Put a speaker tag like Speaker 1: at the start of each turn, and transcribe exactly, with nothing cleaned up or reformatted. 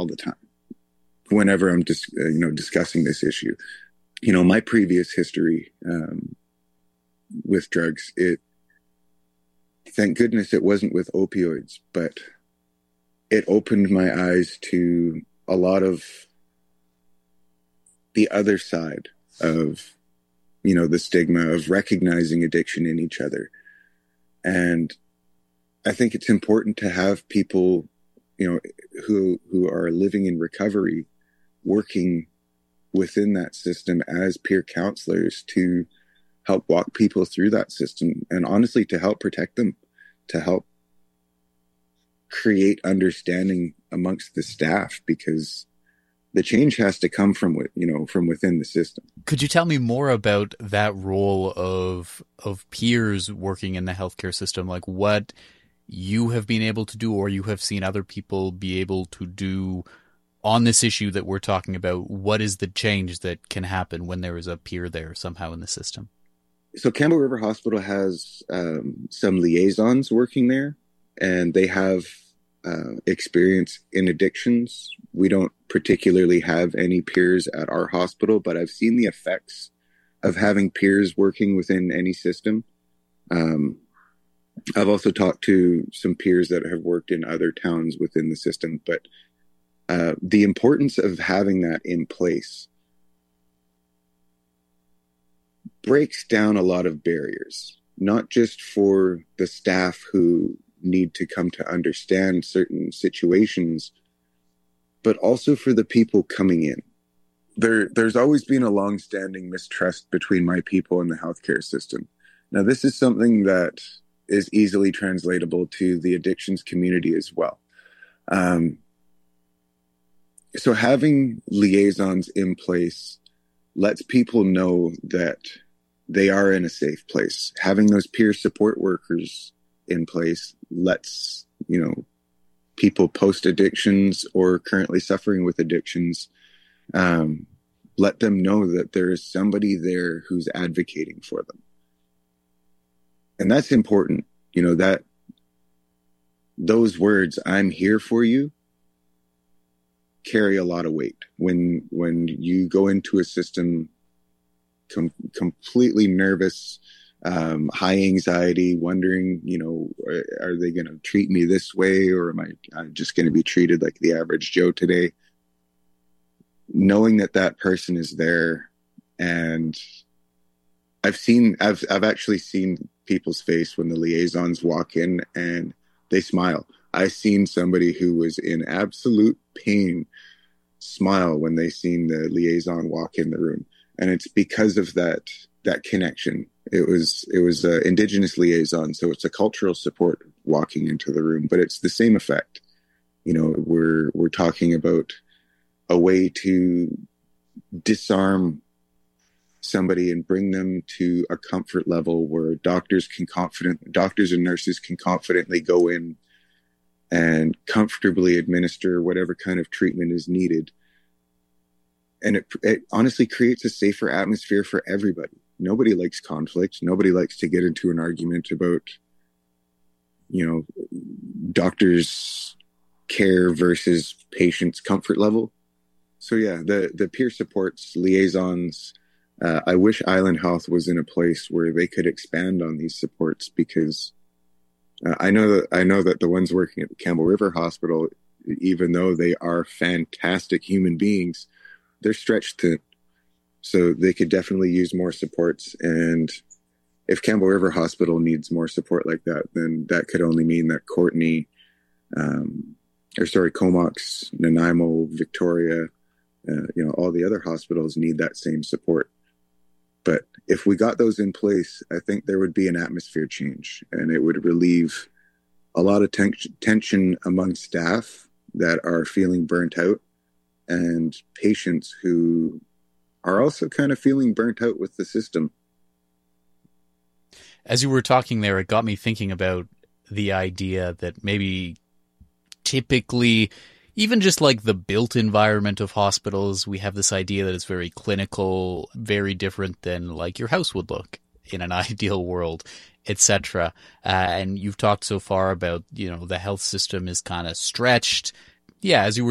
Speaker 1: all the time whenever I'm dis- uh, you know, discussing this issue. You know, my previous history um, with drugs, it, thank goodness it wasn't with opioids, but it opened my eyes to a lot of the other side of, you know, the stigma of recognizing addiction in each other. And I think it's important to have people, you know, who, who are living in recovery, working within that system as peer counselors to help walk people through that system, and honestly, to help protect them, to help create understanding amongst the staff, because the change has to come from, you know, from within the system.
Speaker 2: Could you tell me more about that role of of peers working in the healthcare system? Like what you have been able to do, or you have seen other people be able to do on this issue that we're talking about? What is the change that can happen when there is a peer there somehow in the system?
Speaker 1: So Campbell River Hospital has um, some liaisons working there, and they have uh, experience in addictions. We don't particularly have any peers at our hospital, but I've seen the effects of having peers working within any system. Um, I've also talked to some peers that have worked in other towns within the system, but uh, the importance of having that in place breaks down a lot of barriers, not just for the staff who need to come to understand certain situations, but also for the people coming in. There, there's always been a long-standing mistrust between my people and the healthcare system. Now, this is something that is easily translatable to the addictions community as well. Um, so having liaisons in place lets people know that they are in a safe place. Having those peer support workers in place lets, you know, people post addictions or currently suffering with addictions, um, let them know that there is somebody there who's advocating for them. And that's important. You know, that those words, "I'm here for you," carry a lot of weight when, when you go into a system com- completely nervous, um, high anxiety, wondering, you know, are, are they going to treat me this way, or am I I'm just going to be treated like the average Joe today? Knowing that that person is there, and I've seen, I've, I've actually seen people's face when the liaisons walk in and they smile. I've seen somebody who was in absolute pain smile when they seen the liaison walk in the room. And it's because of that, that connection. It was, it was an Indigenous liaison. So it's a cultural support walking into the room, but it's the same effect. You know, we're, we're talking about a way to disarm somebody and bring them to a comfort level where doctors can confident, doctors and nurses can confidently go in and comfortably administer whatever kind of treatment is needed. And it, it honestly creates a safer atmosphere for everybody. Nobody likes conflict. Nobody likes to get into an argument about, you know, doctors' care versus patients' comfort level. So yeah, the, the peer supports, liaisons, uh, I wish Island Health was in a place where they could expand on these supports, because uh, I know that, I know that the ones working at the Campbell River Hospital, even though they are fantastic human beings, they're stretched thin. So they could definitely use more supports. And if Campbell River Hospital needs more support like that, then that could only mean that Courtenay, um, or sorry, Comox, Nanaimo, Victoria, uh, you know, all the other hospitals need that same support. But if we got those in place, I think there would be an atmosphere change, and it would relieve a lot of ten- tension among staff that are feeling burnt out, and patients who are also kind of feeling burnt out with the system.
Speaker 2: As you were talking there, it got me thinking about the idea that maybe typically, even just like the built environment of hospitals, we have this idea that it's very clinical, very different than like your house would look in an ideal world, et cetera. Uh, and you've talked so far about, you know, the health system is kind of stretched. Yeah, as you were